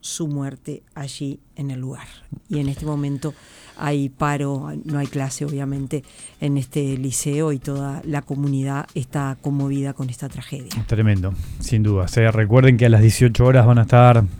su muerte allí en el lugar. Y en este momento hay paro, no hay clase obviamente en este liceo y toda la comunidad está conmovida con esta tragedia. Tremendo, sin duda. Recuerden que a las 18 horas van a estar